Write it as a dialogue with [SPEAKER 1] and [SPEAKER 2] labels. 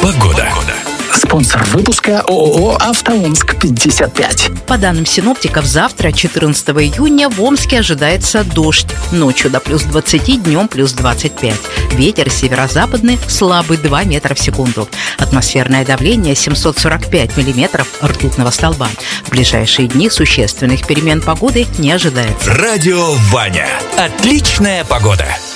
[SPEAKER 1] Погода.
[SPEAKER 2] Спонсор выпуска ООО «АвтоОмск-55».
[SPEAKER 3] По данным синоптиков, завтра, 14 июня, в Омске ожидается дождь. Ночью до плюс 20, днем плюс 25. Ветер северо-западный слабый 2 метра в секунду. Атмосферное давление 745 миллиметров ртутного столба. В ближайшие дни существенных перемен погоды не ожидается.
[SPEAKER 1] Радио Ваня. Отличная погода.